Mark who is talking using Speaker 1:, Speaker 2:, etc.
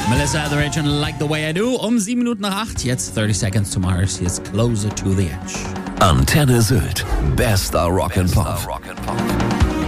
Speaker 1: Melissa Etheridge und Like the Way I Do. 7:07. Jetzt 30 Seconds to Mars. Jetzt Closer to the Edge.
Speaker 2: Antenne Sylt. Bester Rock'n'Pop.